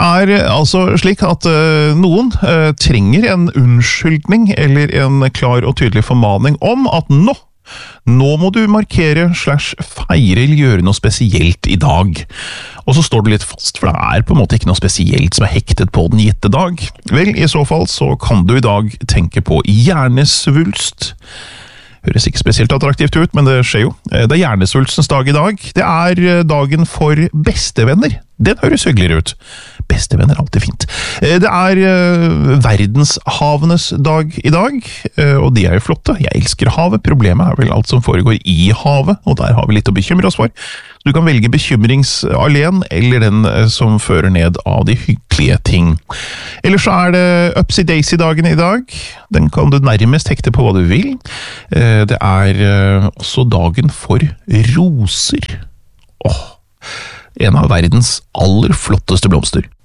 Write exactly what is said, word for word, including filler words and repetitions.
er altså slik at uh, noen uh, trenger en unnskyldning eller en klar og tydelig formaning om at nå, nå må du markere slash feire eller gjøre noe spesielt i dag. Og så står det litt fast, for det er på en måte ikke noe spesielt som er hektet på den gitte dag. Vel, i så fall så kan du i dag tenke på hjernesvulst. Høres ikke spesielt attraktivt ut, men det skjer jo. Det er hjernesvulstens dag i dag. Det er dagen for bestevenner. Den høres hyggeligere ut. Bestevenner er alltid fint. Det er verdenshavenes dag i dag, og de er jo flotte. Jeg elsker havet. Problemet er vel alt som foregår i havet, og der har vi litt å bekymre oss for. Du kan velge bekymringsalene, eller den som fører ned av de hyggelige ting. Ellers så er det Upsy-Daisy-dagen i dag. Den kan du nærmest hekte på hva du vil. Det er også dagen for roser. Åh, en av verdens aller flotteste blomster.